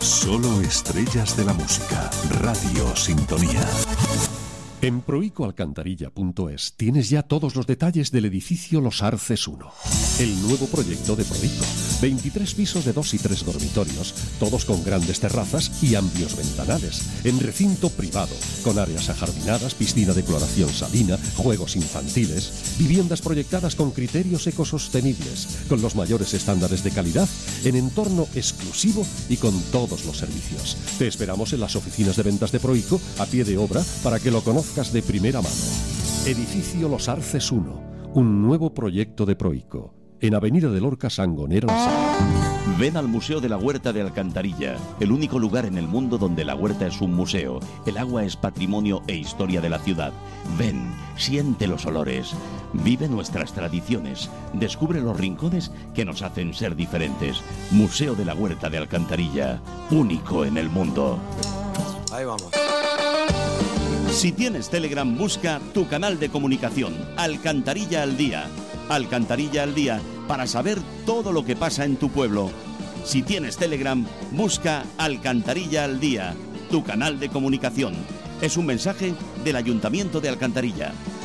Solo estrellas de la música. Radio Sintonía. En proicoalcantarilla.es tienes ya todos los detalles del edificio Los Arces 1. El nuevo proyecto de Proico. 23 pisos de 2 y 3 dormitorios, todos con grandes terrazas y amplios ventanales, en recinto privado, con áreas ajardinadas, piscina de cloración salina, juegos infantiles, viviendas proyectadas con criterios ecosostenibles, con los mayores estándares de calidad, en entorno exclusivo y con todos los servicios. Te esperamos en las oficinas de ventas de Proico, a pie de obra, para que lo conozcas de primera mano. Edificio Los Arces 1, un nuevo proyecto de Proico. En Avenida de Lorca, Sangonera, La Sala. Ven al Museo de la Huerta de Alcantarilla, el único lugar en el mundo donde la huerta es un museo. El agua es patrimonio e historia de la ciudad. Ven, siente los olores, vive nuestras tradiciones, descubre los rincones que nos hacen ser diferentes. Museo de la Huerta de Alcantarilla, único en el mundo. Ahí vamos. Si tienes Telegram, busca tu canal de comunicación, Alcantarilla al Día. Alcantarilla al Día, para saber todo lo que pasa en tu pueblo. Si tienes Telegram, busca Alcantarilla al Día, tu canal de comunicación. Es un mensaje del Ayuntamiento de Alcantarilla.